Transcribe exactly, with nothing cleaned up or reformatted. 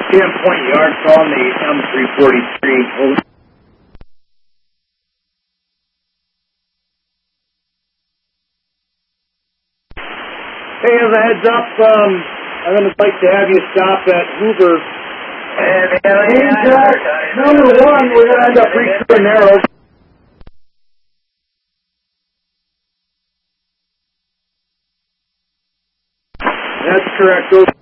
ten point yards on the M three forty-three. Hey, as a heads up, um, I'm going to like to have you stop at Hoover. Green track number one, we're going to end up reaching narrows. That's correct.